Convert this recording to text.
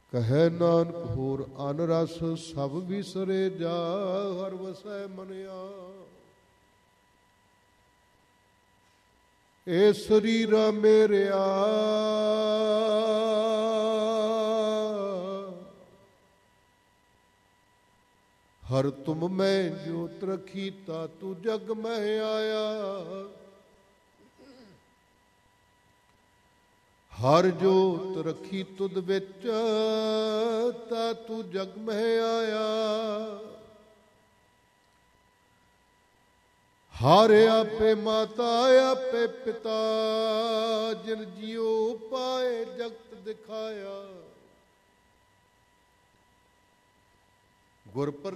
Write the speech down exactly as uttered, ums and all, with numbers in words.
ਕਹੈ ਨਾਨਕ ਹੋਰ ਅਨ ਰਸ ਸਭ ਵਿਸਰੇ ਜਾ, ਹਰਿ ਵਸੈ ਮਨਿਆ। ਏ ਸਰੀਰਾ ਮੇਰਿਆ ਹਰ ਤੁਮ ਮੈਂ ਜੋਤ ਰਖੀ, ਤਾ ਤੂੰ ਜਗ ਮਹਿ ਆਇਆ। ਹਰ ਜੋਤ ਰਖੀ ਤੁਧ ਵਿੱਚ, ਤਾ ਤੂੰ ਜਗ ਮਹਿ ਆਇਆ। ਹਰ ਆਪੇ ਮਾਤਾ ਆਪੇ ਪਿਤਾ, ਜਿਨ ਜਿਉ ਪਾਏ ਜਗਤ ਦਿਖਾਇਆ। ਗੁਰ